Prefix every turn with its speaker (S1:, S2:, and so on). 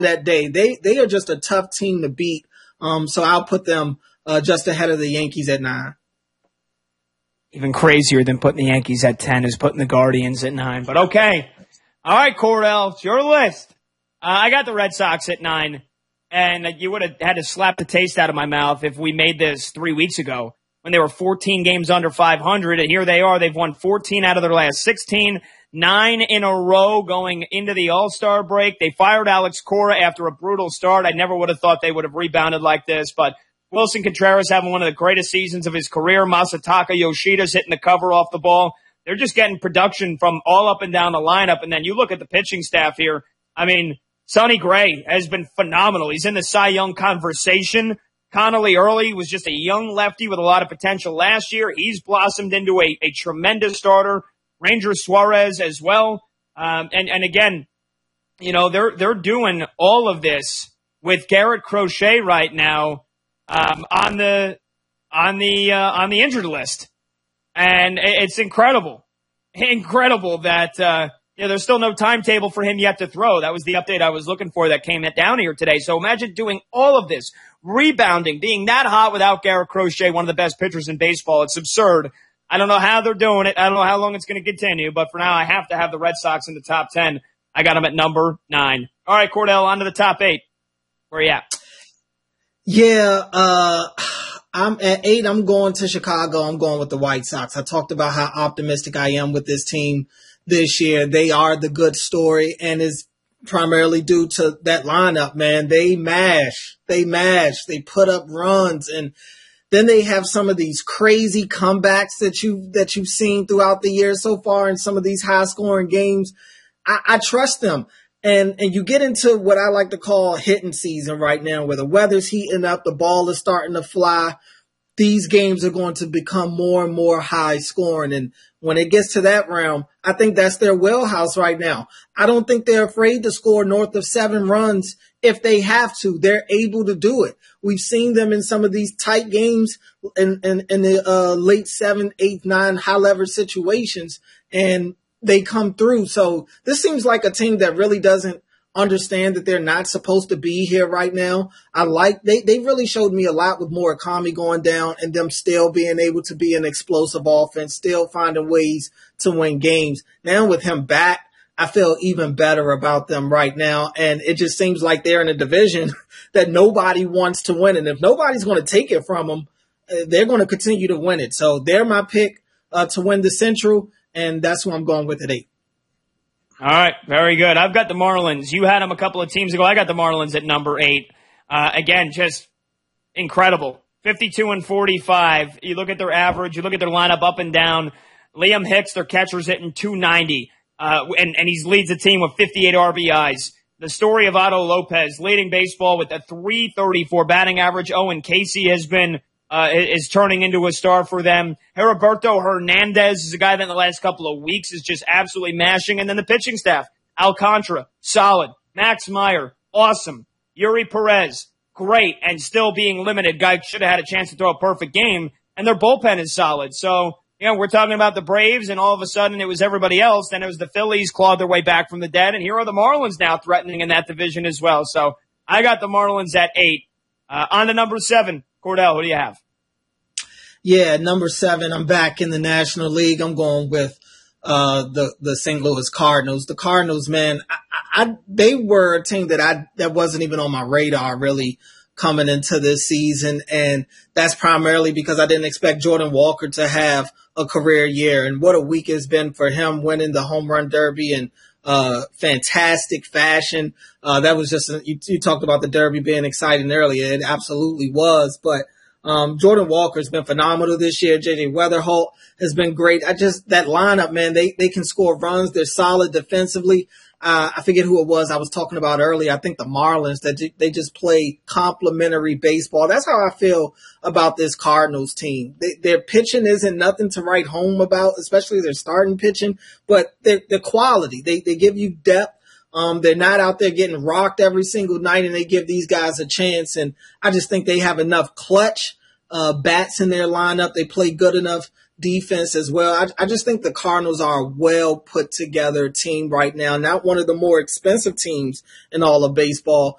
S1: that day. They are just a tough team to beat. So I'll put them just ahead of the Yankees at 9.
S2: Even crazier than putting the Yankees at 10 is putting the Guardians at 9. But okay. All right, Cordell, it's your list. I got the Red Sox at 9. And you would have had to slap the taste out of my mouth if we made this 3 weeks ago when they were 14 games under 500. And here they are. They've won 14 out of their last 16, 9 in a row going into the All-Star break. They fired Alex Cora after a brutal start. I never would have thought they would have rebounded like this. But Wilson Contreras having one of the greatest seasons of his career. Masataka Yoshida's hitting the cover off the ball. They're just getting production from all up and down the lineup. And then you look at the pitching staff here. I mean, Sonny Gray has been phenomenal. He's in the Cy Young conversation. Connolly Early was just a young lefty with a lot of potential last year. He's blossomed into a tremendous starter. Ranger Suarez as well. And again, you know, they're doing all of this with Garrett Crochet right now on the injured list. And it's incredible that there's still no timetable for him yet to throw. That was the update I was looking for that came down here today. So imagine doing all of this, rebounding, being that hot without Garrett Crochet, one of the best pitchers in baseball. It's absurd. I don't know how they're doing it. I don't know how long it's going to continue, but for now I have to have the Red Sox in the top 10. I got them at number 9. All right, Cordell, on to the top 8. Where are you at?
S1: Yeah, I'm at 8. I'm going to Chicago. I'm going with the White Sox. I talked about how optimistic I am with this team this year. They are the good story, and is primarily due to that lineup, man. They mash. They put up runs, and then they have some of these crazy comebacks that you've seen throughout the year so far in some of these high scoring games. I trust them. And you get into what I like to call hitting season right now, where the weather's heating up, the ball is starting to fly. These games are going to become more and more high scoring. And when it gets to that realm, I think that's their wheelhouse right now. I don't think they're afraid to score north of 7 runs if they have to. They're able to do it. We've seen them in some of these tight games in the late 7, 8, 9 high leverage situations, and they come through. So this seems like a team that really doesn't understand that they're not supposed to be here right now. They really showed me a lot with Murakami going down and them still being able to be an explosive offense, still finding ways to win games. Now with him back, I feel even better about them right now. And it just seems like they're in a division that nobody wants to win. And if nobody's going to take it from them, they're going to continue to win it. So they're my pick to win the Central. And that's who I'm going with at 8.
S2: All right, very good. I've got the Marlins. You had them a couple of teams ago. I got the Marlins at number 8. Again, just incredible. 52-45. You look at their average. You look at their lineup up and down. Liam Hicks, their catcher's hitting 290. And he leads the team with 58 RBIs. The story of Otto Lopez leading baseball with a 334 batting average. Owen Casey has been is turning into a star for them. Heriberto Hernandez is a guy that in the last couple of weeks is just absolutely mashing. And then the pitching staff, Alcantara, solid. Max Meyer, awesome. Yuri Perez, great, and still being limited. Guy should have had a chance to throw a perfect game. And their bullpen is solid. So, we're talking about the Braves, and all of a sudden it was everybody else. Then it was the Phillies clawed their way back from the dead, and here are the Marlins now threatening in that division as well. So I got the Marlins at 8. On to number 7. Cordell, who do you have?
S1: Yeah, number 7, I'm back in the National League. I'm going with the St. Louis Cardinals. The Cardinals, man, they were a team that wasn't even on my radar really coming into this season, and that's primarily because I didn't expect Jordan Walker to have a career year. And what a week it's been for him, winning the home run derby in fantastic fashion. That was just you talked about the derby being exciting earlier. It absolutely was, but Jordan Walker's been phenomenal this year. JJ Weatherholt has been great. That lineup, man, they can score runs. They're solid defensively. I forget who it was I was talking about earlier. I think the Marlins, that they just play complementary baseball. That's how I feel about this Cardinals team. Their pitching isn't nothing to write home about, especially their starting pitching, but their quality. They give you depth. They're not out there getting rocked every single night, and they give these guys a chance. And I just think they have enough clutch bats in their lineup. They play good enough defense as well. I just think the Cardinals are a well put together team right now. Not one of the more expensive teams in all of baseball,